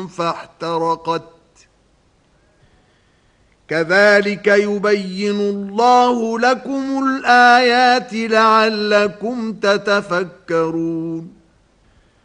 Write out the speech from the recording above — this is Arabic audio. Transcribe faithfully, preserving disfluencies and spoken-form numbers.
فاحترقت كذلك يبين الله لكم الآيات لعلكم تتفكرون